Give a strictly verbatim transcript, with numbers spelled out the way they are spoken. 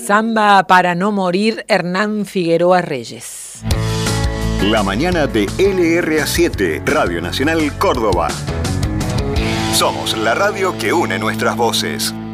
Samba para no morir, Hernán Figueroa Reyes. La mañana de L R A siete, Radio Nacional Córdoba. Somos la radio que une nuestras voces.